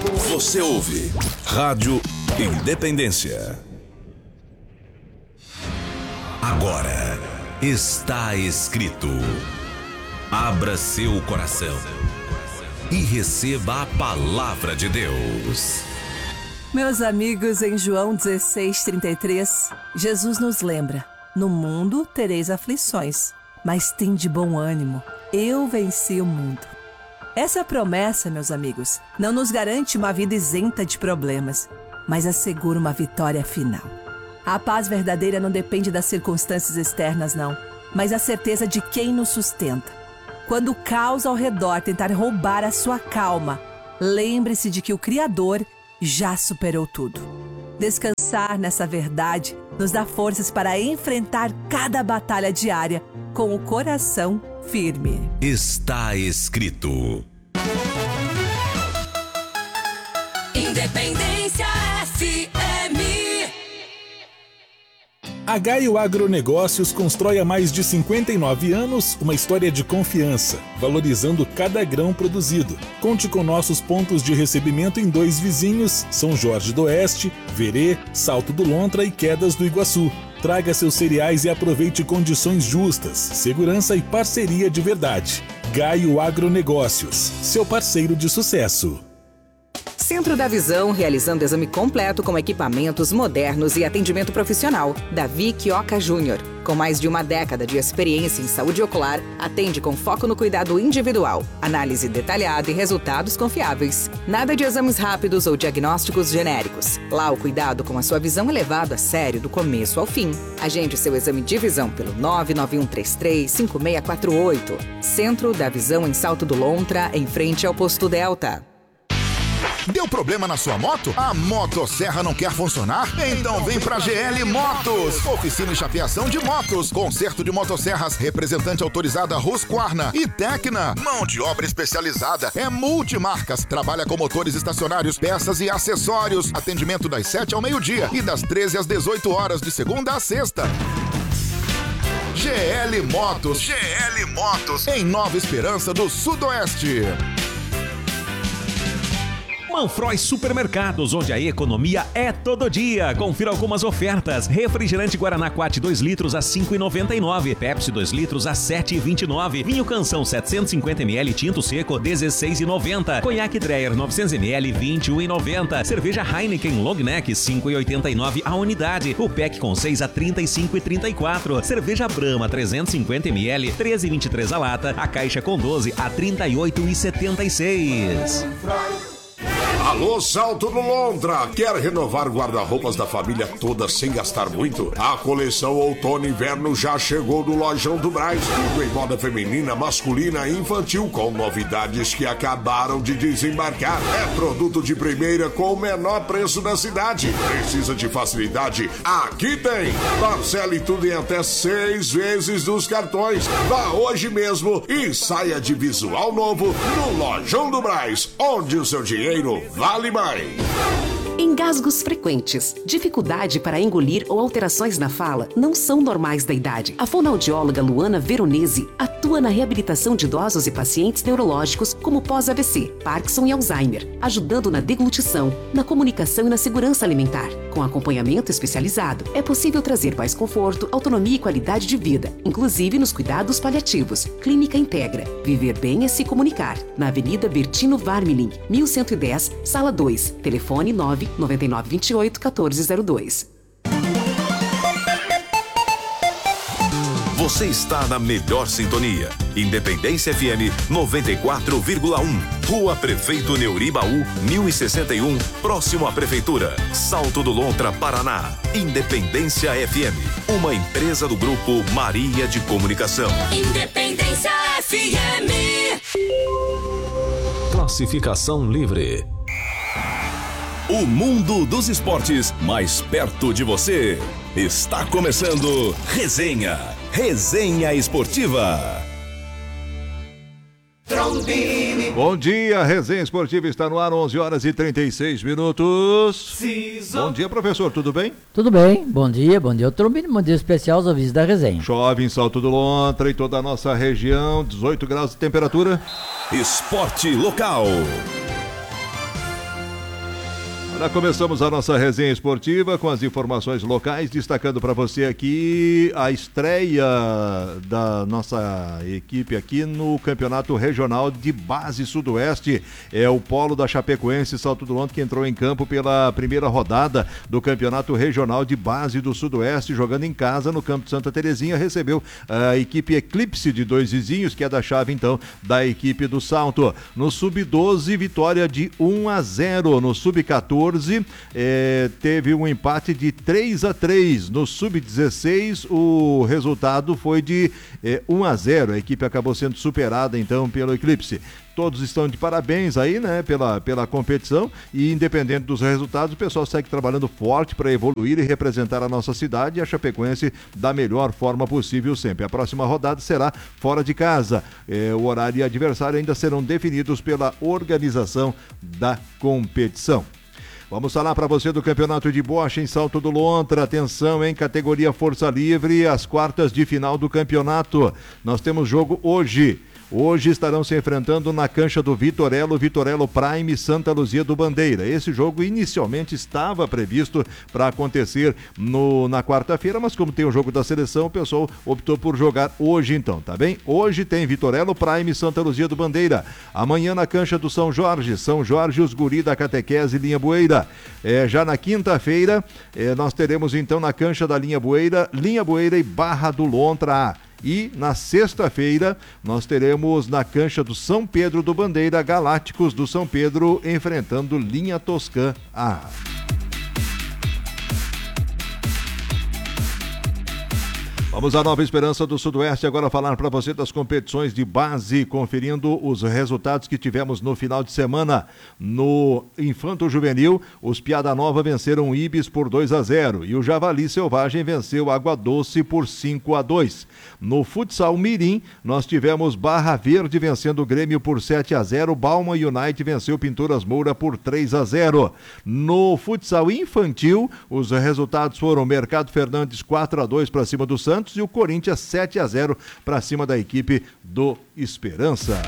Você ouve Rádio Independência. Agora está escrito: abra seu coração e receba a palavra de Deus. Meus amigos, em João 16:33, Jesus nos lembra: no mundo tereis aflições, mas tende bom ânimo, eu venci o mundo. Essa promessa, meus amigos, não nos garante uma vida isenta de problemas, mas assegura uma vitória final. A paz verdadeira não depende das circunstâncias externas, não, mas a certeza de quem nos sustenta. Quando o caos ao redor tentar roubar a sua calma, lembre-se de que o Criador já superou tudo. Descansar nessa verdade nos dá forças para enfrentar cada batalha diária com o coração firme. Está escrito. Independência FM. A Gaio Agronegócios constrói há mais de 59 anos uma história de confiança, valorizando cada grão produzido. Conte com nossos pontos de recebimento em 2 vizinhos, São Jorge do Oeste, Verê, Salto do Lontra e Quedas do Iguaçu. Traga seus cereais e aproveite condições justas, segurança e parceria de verdade. Gaio Agronegócios, seu parceiro de sucesso. Centro da Visão, realizando exame completo com equipamentos modernos e atendimento profissional. Davi Quioca Júnior. Com mais de uma década de experiência em saúde ocular, atende com foco no cuidado individual, análise detalhada e resultados confiáveis. Nada de exames rápidos ou diagnósticos genéricos. Lá, o cuidado com a sua visão é levado a sério do começo ao fim. Agende seu exame de visão pelo 991335648. Centro da Visão em Salto do Lontra, em frente ao Posto Delta. Deu problema na sua moto? A motosserra não quer funcionar? Então vem pra GL Motos. Oficina e chapeação de motos. Conserto de motosserras. Representante autorizada Husqvarna e Tecna. Mão de obra especializada. É multimarcas. Trabalha com motores estacionários, peças e acessórios. Atendimento das 7 ao meio-dia e das 13 às 18 horas de segunda a sexta. GL Motos. GL Motos. Em Nova Esperança do Sudoeste. Manfroy Supermercados, onde a economia é todo dia. Confira algumas ofertas. Refrigerante Guaraná Quat 2 litros a 5,99. Pepsi 2 litros a 7,29. Vinho Canção 750ml tinto seco 16,90. Conhaque Dreyer 900ml 21,90. Cerveja Heineken Long Neck 5,89 a unidade. O pack com 6 a 35,34. Cerveja Brahma 350ml 13,23 a lata. A caixa com 12 a 38,76. Alô, Salto do Lontra! Quer renovar guarda-roupas da família toda sem gastar muito? A coleção Outono e Inverno já chegou no Lojão do Brás. Tudo em moda feminina, masculina e infantil, com novidades que acabaram de desembarcar. É produto de primeira com o menor preço da cidade. Precisa de facilidade? Aqui tem! Parcele tudo em até 6 vezes nos cartões. Vá hoje mesmo e saia de visual novo no Lojão do Brás, onde o seu dinheiro vale mais. Engasgos frequentes, dificuldade para engolir ou alterações na fala não são normais da idade. A fonoaudióloga Luana Veronese atua na reabilitação de idosos e pacientes neurológicos como pós-AVC, Parkinson e Alzheimer, ajudando na deglutição, na comunicação e na segurança alimentar. Com acompanhamento especializado, é possível trazer mais conforto, autonomia e qualidade de vida, inclusive nos cuidados paliativos. Clínica Integra. Viver bem é se comunicar. Na Avenida Bertino Varmiling, 1110, Sala 2. Telefone 99928-1402. Você está na melhor sintonia. Independência FM 94,1. Rua Prefeito Neuribaú, 1061, próximo à Prefeitura. Salto do Lontra, Paraná. Independência FM, uma empresa do Grupo Maria de Comunicação. Independência FM. Classificação livre. O mundo dos esportes mais perto de você. Está começando Resenha Esportiva. Bom dia, Resenha Esportiva está no ar, 11 horas e 36 minutos. Bom dia, professor, tudo bem? Tudo bem, bom dia, o Trombini, bom dia especial aos ouvintes da Resenha. Chove em Salto do Lontra e toda a nossa região, 18 graus de temperatura. Esporte local. Já começamos a nossa resenha esportiva com as informações locais, destacando para você aqui a estreia da nossa equipe aqui no Campeonato Regional de Base Sudoeste. É o Polo da Chapecoense Salto do Lontra que entrou em campo pela primeira rodada do Campeonato Regional de Base do Sudoeste, jogando em casa no campo de Santa Terezinha. Recebeu a equipe Eclipse de Dois Vizinhos, que é da chave então da equipe do Salto. No Sub-12, vitória de 1-0. No Sub-14, teve um empate de 3-3. No Sub-16, o resultado foi de 1-0. A equipe acabou sendo superada então pelo Eclipse. Todos estão de parabéns aí, né, pela competição, e independente dos resultados, o pessoal segue trabalhando forte para evoluir e representar a nossa cidade e a Chapecoense da melhor forma possível sempre. A próxima rodada será fora de casa. O horário e adversário ainda serão definidos pela organização da competição. Vamos falar para você do Campeonato de Bocha em Salto do Lontra. Atenção, em categoria Força Livre, as quartas de final do campeonato. Nós temos jogo hoje. Hoje estarão se enfrentando na cancha do Vitorello Prime Santa Luzia do Bandeira. Esse jogo inicialmente estava previsto para acontecer na quarta-feira, mas como tem o jogo da seleção, o pessoal optou por jogar hoje então, tá bem? Hoje tem Vitorello Prime Santa Luzia do Bandeira. Amanhã na cancha do São Jorge os guri da Catequese Linha Bueira. Já na quinta-feira, nós teremos então na cancha da Linha Bueira e Barra do Lontra A. E na sexta-feira nós teremos na cancha do São Pedro do Bandeira, Galácticos do São Pedro enfrentando Linha Toscã A. Vamos à Nova Esperança do Sudoeste agora falar para você das competições de base, conferindo os resultados que tivemos no final de semana. No Infanto Juvenil, os Piada Nova venceram o Ibis por 2-0 e o Javali Selvagem venceu Água Doce por 5-2. No Futsal Mirim, nós tivemos Barra Verde vencendo o Grêmio por 7-0, Balma United venceu Pinturas Moura por 3-0. No Futsal Infantil, os resultados foram Mercado Fernandes 4-2 para cima do Santos e o Corinthians 7-0 para cima da equipe do Esperança.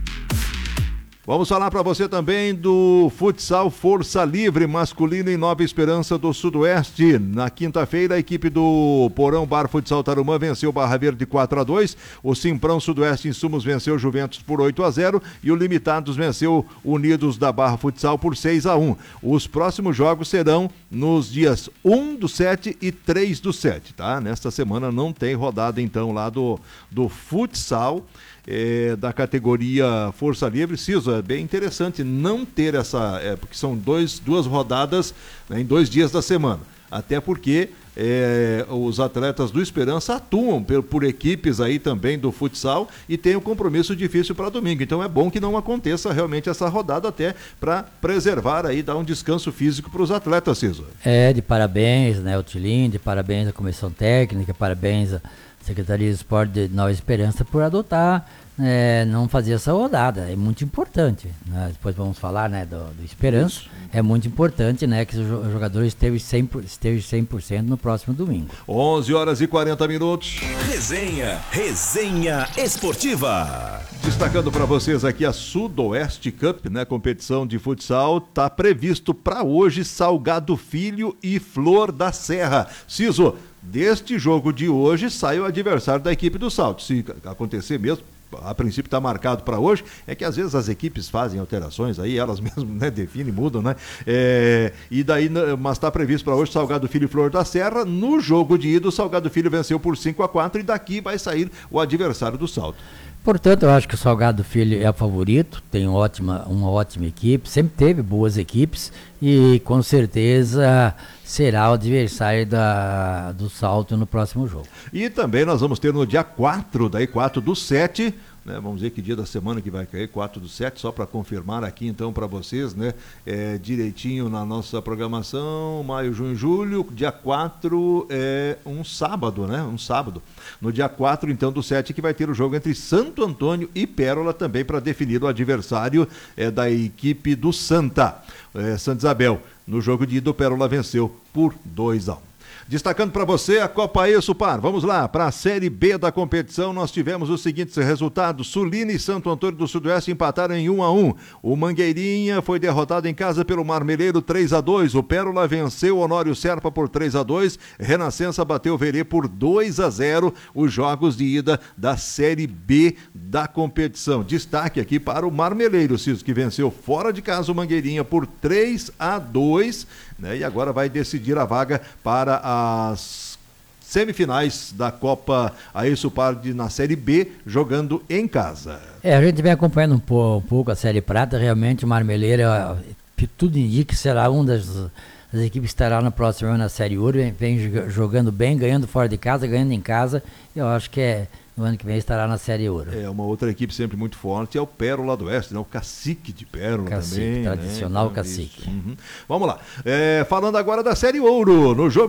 Vamos falar para você também do Futsal Força Livre masculino em Nova Esperança do Sudoeste. Na quinta-feira, a equipe do Porão Bar Futsal Tarumã venceu Barra Verde 4-2. O Simprão Sudoeste Insumos venceu Juventus por 8-0 e o Limitados venceu Unidos da Barra Futsal por 6-1. Os próximos jogos serão nos dias 1/7 e 3/7, tá? Nesta semana não tem rodada então lá do futsal. Da categoria Força Livre. Ciso, é bem interessante não ter essa, porque são duas rodadas, né, em 2 dias da semana, até porque os atletas do Esperança atuam por equipes aí também do futsal e tem um compromisso difícil para domingo, então é bom que não aconteça realmente essa rodada, até para preservar aí, dar um descanso físico para os atletas, Ciso. De parabéns, né, o Tilim, de parabéns à comissão técnica, parabéns à Secretaria de Esporte de Nova Esperança por adotar, não fazer essa rodada. É muito importante, né? Depois vamos falar, né, do Esperança. Isso. É muito importante, né, que o jogador esteja 100% no próximo domingo. 11h40. Resenha Esportiva. Destacando para vocês aqui a Sudoeste Cup, né, competição de futsal. Tá previsto para hoje Salgado Filho e Flor da Serra. Ciso, deste jogo de hoje sai o adversário da equipe do Salto. Se acontecer mesmo, a princípio está marcado para hoje, é que às vezes as equipes fazem alterações aí, elas mesmas, né, definem, mudam, né? Mas está previsto para hoje Salgado Filho e Flor da Serra. No jogo de ida, o Salgado Filho venceu por 5-4 e daqui vai sair o adversário do Salto. Portanto, eu acho que o Salgado Filho é o favorito, tem uma ótima equipe, sempre teve boas equipes e com certeza será o adversário do Salto no próximo jogo. E também nós vamos ter no dia 4/7, né, vamos ver que dia da semana que vai cair, 4/7, só para confirmar aqui então para vocês, né, direitinho na nossa programação, maio, junho, julho, dia 4 é um sábado, né, no dia 4 então do 7 que vai ter o jogo entre Santo Antônio e Pérola também para definir o adversário da equipe do Santa Isabel. No jogo de ida o Pérola venceu por 2-1. Destacando para você a Copa ESUPAR. Vamos lá, para a Série B da competição, nós tivemos os seguintes resultados. Sulina e Santo Antônio do Sudoeste empataram em 1-1. O Mangueirinha foi derrotado em casa pelo Marmeleiro 3-2. O Pérola venceu o Honório Serpa por 3-2. Renascença bateu o Verê por 2-0. Os jogos de ida da Série B da competição. Destaque aqui para o Marmeleiro, Ciso, que venceu fora de casa o Mangueirinha por 3-2, né? E agora vai decidir a vaga para as semifinais da Copa ESUPAR na Série B, jogando em casa. A gente vem acompanhando um pouco a Série Prata. Realmente o Marmeleiro, tudo indica que será uma das equipes que estará no próximo ano na Série Ouro. Vem jogando bem, ganhando fora de casa, ganhando em casa. Eu acho que no ano que vem estará na Série Ouro. Uma outra equipe sempre muito forte é o Pérola do Oeste, né? O Cacique de Pérola também. Tradicional, né? Cacique. Vamos lá. Falando agora da Série Ouro, no jogo